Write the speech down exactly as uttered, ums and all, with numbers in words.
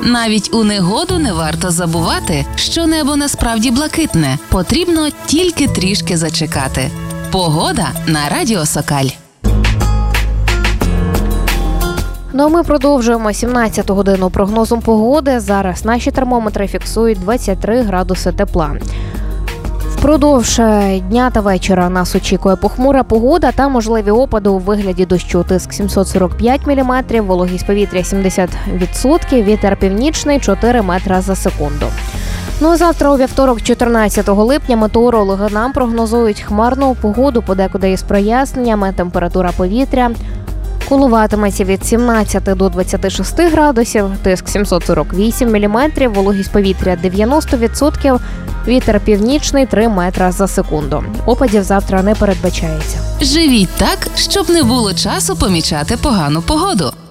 Навіть у негоду не варто забувати, що небо насправді блакитне. Потрібно тільки трішки зачекати. Погода на Радіо Сокаль. Ну а ми продовжуємо сімнадцяту годину прогнозом погоди. Зараз наші термометри фіксують двадцять три градуси тепла. Впродовж дня та вечора нас очікує похмура погода та можливі опади у вигляді дощу. Тиск сімсот сорок п'ять міліметрів, вологість повітря сімдесят відсотків, вітер північний чотири метри за секунду. Ну а завтра у вівторок, чотирнадцятого липня, метеорологи нам прогнозують хмарну погоду, подекуди із проясненнями, температура повітря коливатиметься від сімнадцяти до двадцяти шести градусів, тиск сімсот сорок вісім міліметрів, вологість повітря дев'яносто відсотків, вітер північний три метри за секунду. Опадів завтра не передбачається. Живіть так, щоб не було часу помічати погану погоду.